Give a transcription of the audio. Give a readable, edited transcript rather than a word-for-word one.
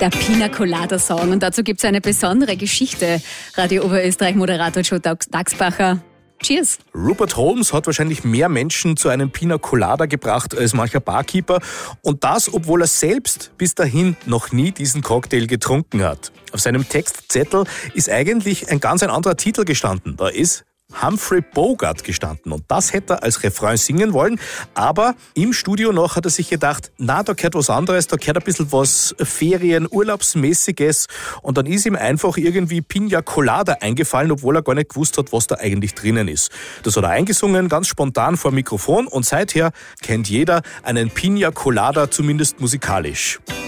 Der Pina Colada Song. Und dazu gibt es eine besondere Geschichte. Radio Oberösterreich-Moderator Joe Dachsbacher. Cheers. Rupert Holmes hat wahrscheinlich mehr Menschen zu einem Pina Colada gebracht als mancher Barkeeper. Und das, obwohl er selbst bis dahin noch nie diesen Cocktail getrunken hat. Auf seinem Textzettel ist eigentlich ein ganz anderer Titel gestanden. Da ist Humphrey Bogart gestanden und das hätte er als Refrain singen wollen, aber im Studio noch hat er sich gedacht, na, da gehört was anderes, da gehört ein bisschen was Ferien-Urlaubsmäßiges und dann ist ihm einfach irgendwie Pina Colada eingefallen, obwohl er gar nicht gewusst hat, was da eigentlich drinnen ist. Das hat er eingesungen, ganz spontan vor dem Mikrofon und seither kennt jeder einen Pina Colada, zumindest musikalisch.